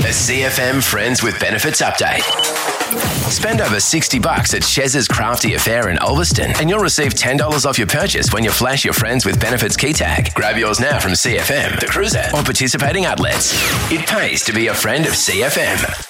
A CFM Friends with Benefits update. Spend over $60 at Chez's Crafty Affair in Ulverston and you'll receive $10 off your purchase when you flash your Friends with Benefits key tag. Grab yours now from CFM, The Cruiser, or participating outlets. It pays to be a friend of CFM.